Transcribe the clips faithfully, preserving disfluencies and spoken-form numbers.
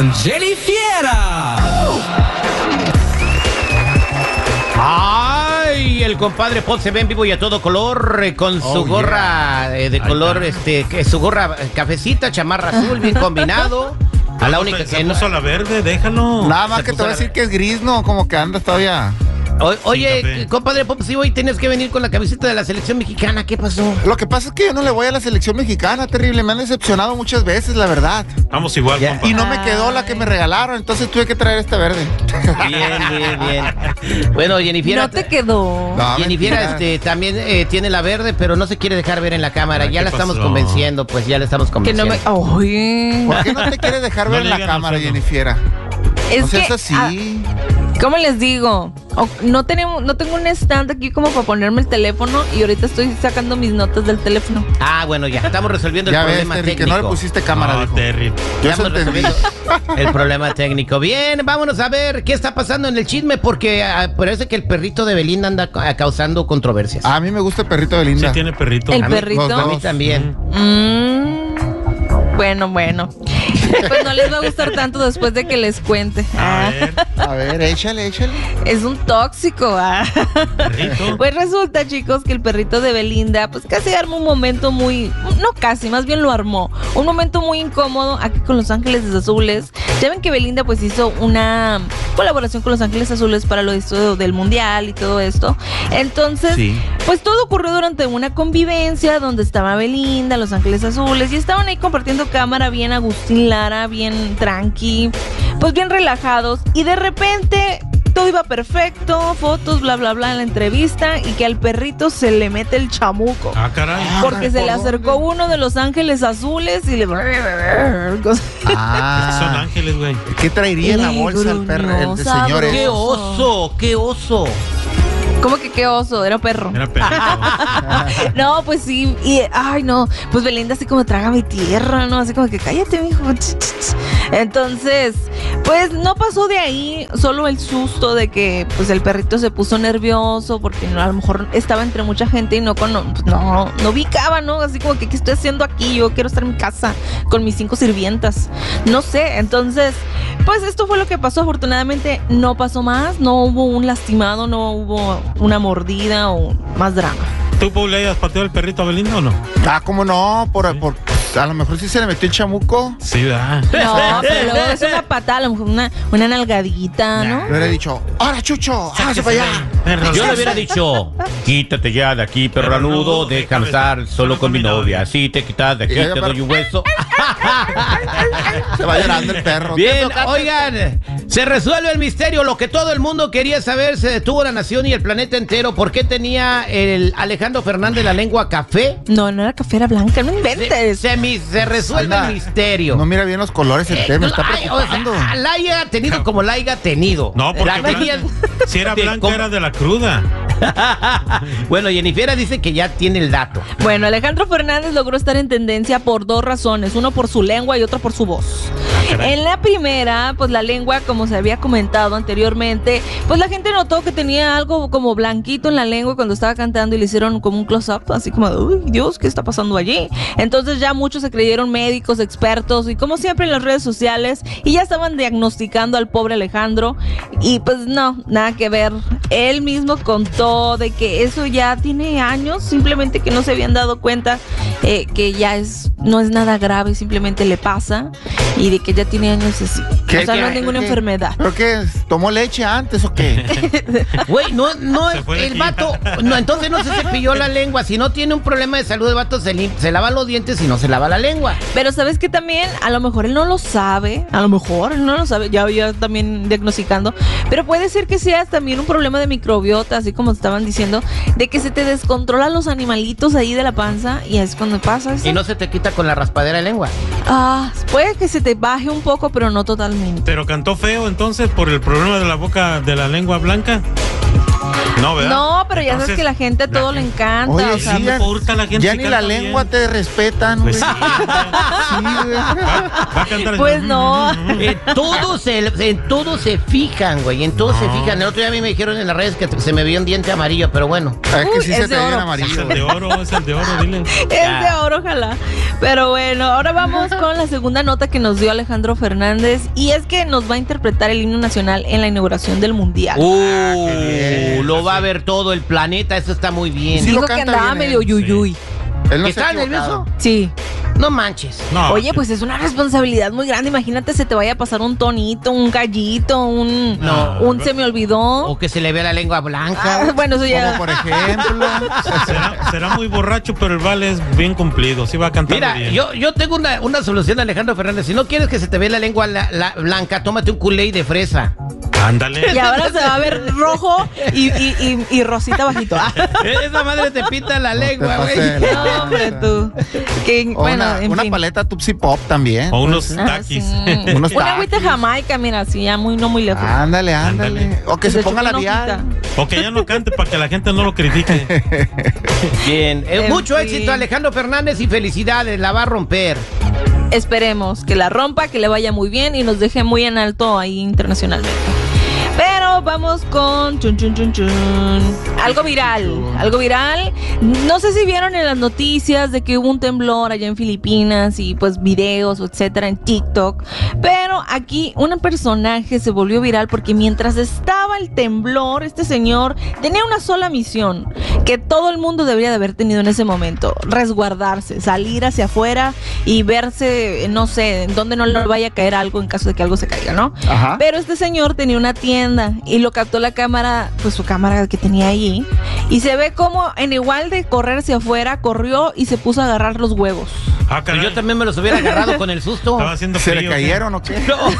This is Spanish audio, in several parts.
con Jenny Fiera. Ay, el compadre Pod se ve en vivo y a todo color eh, con su Oh, gorra yeah. eh, de Ahí color, está. este, que su gorra eh, cafecita, chamarra azul, bien combinado. A la única se que no. puso la verde, déjalo. Nada más Se que te puso voy a la- decir que es gris, ¿no? Como que andas todavía. O- oye, café. compadre Pop, si hoy tienes que venir con la camiseta de la selección mexicana, ¿qué pasó? Lo que pasa es que yo no le voy a la selección mexicana, terrible. Me han decepcionado muchas veces, la verdad. Vamos igual, Ya. compa. Y no me quedó la que me regalaron, entonces tuve que traer esta verde. Bien, bien, bien. Bueno, Jennifer. No te quedó. No, Jennifer mentira. este, también eh, tiene la verde, pero no se quiere dejar ver en la cámara. Ay, ya ¿qué la estamos pasó? convenciendo, pues ya la estamos Que no convenciendo. me. Oye. ¿Por qué no te quieres dejar No ver en le la digan cámara, Alfredo. Jennifer? Es No seas que. así. ah, ¿Cómo les digo? O- no tenemos, no tengo un stand aquí como para ponerme el teléfono y ahorita estoy sacando mis notas del teléfono. Ah, bueno, ya estamos resolviendo el Ya ves, problema Terry, que técnico. no le pusiste cámara, No, dijo. Terry. Yo Ya eso hemos entendí. resolvido el problema técnico. Bien, vámonos a ver qué está pasando en el chisme, porque ah, parece que el perrito de Belinda anda ca- causando controversias. A mí me gusta el perrito de Sí Linda. tiene perrito. El A mí- perrito. los A mí dos. también. Mm, bueno, bueno. Pues no les va a gustar tanto después de que les cuente. A Ah, ver, A ver, échale, échale. es un tóxico. Ah. perrito. Pues resulta, chicos, que el perrito de Belinda, pues casi armó un momento muy, no casi, más bien lo armó, un momento muy incómodo aquí con Los Ángeles Azules. Ya ven que Belinda pues hizo una colaboración con Los Ángeles Azules para lo esto del mundial y todo esto. Entonces, Sí. pues todo ocurrió durante una convivencia donde estaba Belinda, Los Ángeles Azules, y estaban ahí compartiendo cámara bien Agustín Lara, bien tranqui, pues bien relajados, y de repente todo iba perfecto, fotos, bla, bla, bla en la entrevista, y que al perrito se le mete el chamuco. Ah, caray. Porque se le acercó uno de Los Ángeles Azules y le... Son Ah, ángeles, güey. ¿qué traería en la bolsa el perro, el, el Sabroso. señor? ¡Qué ese? oso! ¡Qué oso! ¿Cómo que qué oso? Era perro. Era perrito. No, pues sí, y ay no, pues Belinda así como traga mi tierra, ¿no? Así como que cállate, mijo. Entonces, pues no pasó de ahí, solo el susto de que pues el perrito se puso nervioso porque no, a lo mejor estaba entre mucha gente y no cono- pues, no, no ubicaba, ¿no? Así como que ¿qué estoy haciendo aquí? Yo quiero estar en mi casa con mis cinco sirvientas. No sé, entonces, pues esto fue lo que pasó. Afortunadamente no pasó más, no hubo un lastimado, no hubo una mordida o más drama. ¿Tú, Paul, le hayas pateado el perrito a Belinda o no? Ah, ¿cómo no? Por, por, a lo mejor sí se le metió el chamuco. Sí, ¿verdad? No, pero luego es una patada, a lo mejor una, una nalgadita, ¿no? Le hubiera dicho, ¡ahora, Chucho! ¡Hágase para allá! Perro. Yo le hubiera dicho, quítate ya de aquí, perro Perro nudo, nudo, deja déjame estar solo con mi novia. Si te quitas de aquí, Y ella, te doy un hueso. Se va llorando el perro. Bien, oigan, se resuelve el misterio. Lo que todo el mundo quería saber, se detuvo la nación y el planeta entero. ¿Por qué tenía el Alejandro Fernández la lengua café? No, no era café, era blanca, no Se, inventes. se mi- se resuelve Anda, el misterio. No mira bien los colores el tema, está Ay, o sea, preocupando. la haya tenido como la haya tenido. No, porque La blanca- tenía- si era de- blanca ¿cómo? era de la cruda. Bueno, Jennifer dice que ya tiene el dato. Bueno, Alejandro Fernández logró estar en tendencia por dos razones, uno por su lengua y otro por su voz. caray. En la primera, pues la lengua, como se había comentado anteriormente, pues la gente notó que tenía algo como blanquito en la lengua cuando estaba cantando y le hicieron como un close-up, así como, de, uy, Dios, ¿qué está pasando allí? Entonces ya muchos se creyeron médicos, expertos y como siempre en las redes sociales y ya estaban diagnosticando al pobre Alejandro y pues no, nada que ver. Él mismo contó de que eso ya tiene años, simplemente que no se habían dado cuenta eh, que ya es no es nada grave, simplemente le pasa y de que ya tiene años así. ¿Qué- O sea, no qué- es ninguna qué- enfermedad. ¿Pero qué? ¿Tomó leche antes o qué? Güey, no, no, Se fue de el aquí. vato, no, entonces no se cepilló la lengua. Si no tiene un problema de salud, el vato se, lim- se lava los dientes y no se lava la lengua. Pero sabes que también, a lo mejor él no lo sabe, a lo mejor él no lo sabe, ya ya también diagnosticando, pero puede ser que sea también un problema de microbiota, así como estaban diciendo, de que se te descontrolan los animalitos ahí de la panza y es cuando pasa eso. Y no se te quita con la raspadera de lengua. Ah, puede que se te baje un poco, pero no totalmente. Pero cantó feo entonces por el problema de la boca de la lengua blanca. No, ¿verdad? No, pero ya Entonces, sabes que la gente la todo le gente- encanta. Oye, o sea, sí, me importa la gente ya si ni la canta lengua bien. te respetan, güey. Pues sí, Sí, güey. va, va a cantar. Pues no. En todo se, en todo se fijan, güey. En todo se No. fijan. El otro día a mí me dijeron en las redes que se me vio un diente amarillo, pero bueno. Es que Uy, sí es se de te ve bien oro. Es amarillo. el de oro, es el de oro, dile. Es de oro, ojalá. Pero bueno, ahora vamos con la segunda nota que nos dio Alejandro Fernández. Y es que nos va a interpretar el himno nacional en la inauguración del Mundial. Uh, qué bien. lo va a ver todo el planeta. Eso está muy bien. Sí, Dijo lo que canta andaba bien, medio ¿eh? yuyuy. Él no ¿Que se ha ¿Estás equivocado. nervioso? Sí. No manches. No, Oye, pues es una responsabilidad muy grande. Imagínate se te vaya a pasar un tonito, un gallito, un, No. un se me olvidó. O que se le vea la lengua blanca. Ah, bueno, eso Como ya. por ejemplo. será, será muy borracho, pero el vale es bien cumplido. Sí va a cantar Mira, bien. yo, yo tengo una, una solución, Alejandro Fernández. Si no quieres que se te vea la lengua la- la blanca, tómate un Kool-Aid de fresa. Ándale. Y ahora se va a ver rojo y, y, y, y rosita bajito. Ah, Esa madre te pinta la lengua, pases güey. de no, lanza. hombre, tú. Que, O bueno, una, en una fin. paleta Tupsi Pop también. O unos Ah, taquis. sí. Unos Una agüita taquis. Jamaica, mira, así ya muy, no muy lejos. Ándale, ándale. Ándale. O que Que se se ponga chupe una labial. O que ya no cante para que la gente no lo critique. Bien, eh, En mucho fin. éxito, Alejandro Fernández, y felicidades, la va a romper. Esperemos que la rompa, que le vaya muy bien y nos deje muy en alto ahí internacionalmente. Pero vamos con chun, chun, chun, chun. Algo viral, algo viral. No sé si vieron en las noticias de que hubo un temblor allá en Filipinas y pues videos, etcétera, en TikTok. Pero aquí un personaje se volvió viral porque mientras estaba el temblor, este señor tenía una sola misión que todo el mundo debería de haber tenido en ese momento: resguardarse, salir hacia afuera y verse, no sé, en dónde no le vaya a caer algo en caso de que algo se caiga, ¿no? Ajá. Pero este señor tenía una tienda y lo captó la cámara, pues su cámara que tenía allí, y se ve como en igual de correr hacia afuera, corrió y se puso a agarrar los huevos. Ah, caray. Yo también me los hubiera agarrado con el susto. Estaba haciendo ¿Se le frío, ¿qué? cayeron o qué?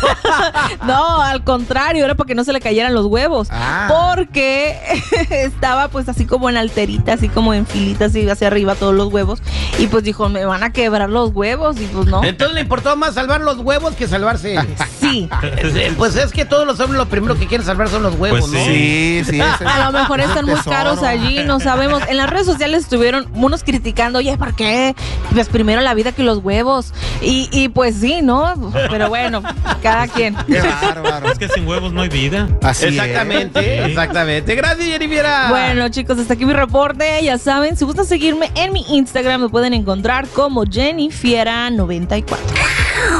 No, al contrario, era para que no se le cayeran los huevos. Ah. Porque estaba pues así como en alterita, así como en filitas, así hacia arriba todos los huevos. Y pues dijo, me van a quebrar los huevos. Y pues no. Entonces le importó más salvar los huevos que salvarse. Sí. Eh, Pues es que todos los hombres lo primero que quieren salvar son los huevos, Pues ¿no? Sí, sí. ese- A lo mejor ese están muy tesoro. caros allí, no sabemos. En las redes sociales estuvieron unos criticando, oye, ¿por qué? Pues primero la vida que los huevos. Y, y pues sí, ¿no? Pero bueno, cada quien. Qué bárbaro. Es que sin huevos no hay vida. Así es. Exactamente, Sí. exactamente. Gracias, Jennifer. Bueno, chicos, hasta aquí mi reporte. Ya saben, si gustan seguirme en mi Instagram, me pueden encontrar como Jennifiera noventa y cuatro.